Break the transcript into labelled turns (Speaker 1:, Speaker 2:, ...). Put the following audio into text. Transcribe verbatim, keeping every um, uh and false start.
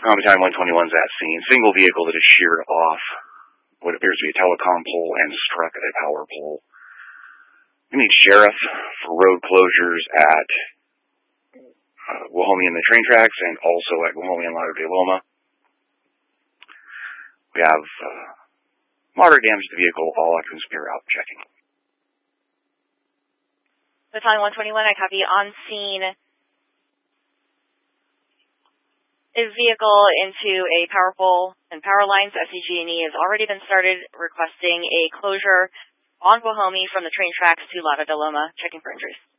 Speaker 1: Telecom Battalion one twenty-one is at scene. Single vehicle that is sheared off what appears to be a telecom pole and struck a power pole. We need sheriff for road closures at uh, Wahomie and the train tracks, and also at Wahomie and Lauderdale Loma. We have uh, moderate damage to the vehicle. All active spear out checking.
Speaker 2: Battalion one twenty-one, I copy. On scene. A vehicle into a power pole and power lines. S C G and E has already been started requesting a closure on Wahomie from the train tracks to Lauderdale Loma, checking for injuries.